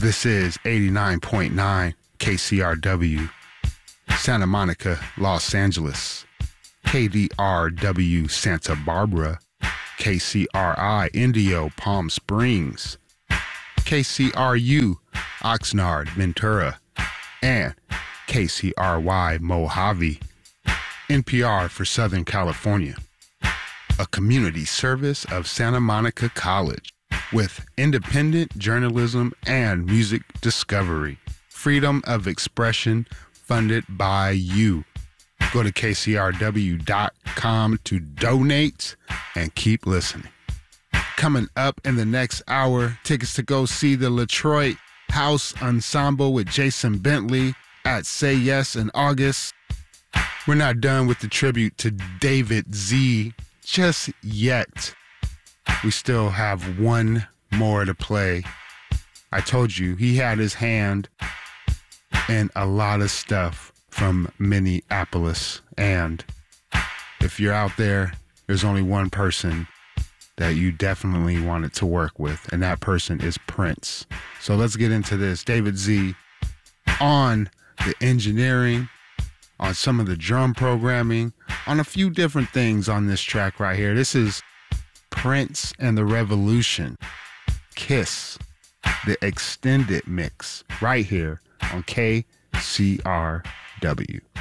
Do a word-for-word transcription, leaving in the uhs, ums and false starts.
This is eighty-nine point nine K C R W, Santa Monica, Los Angeles, K D R W Santa Barbara, K C R I Indio Palm Springs, K C R U Oxnard Ventura, and K C R Y Mojave. N P R for Southern California, a community service of Santa Monica College with independent journalism and music discovery. Freedom of expression funded by you. Go to K C R W dot com to donate and keep listening. Coming up in the next hour, tickets to go see the Latroit House Ensemble with Jason Bentley at Say Yes in August. We're not done with the tribute to David Z just yet. We still have one more to play. I told you, he had his hand in a lot of stuff from Minneapolis. And if you're out there, there's only one person that you definitely wanted to work with, and that person is Prince. So let's get into this. David Z on the engineering, on some of the drum programming, on a few different things on this track right here. This is Prince and the Revolution, Kiss, the extended mix right here on K C R W.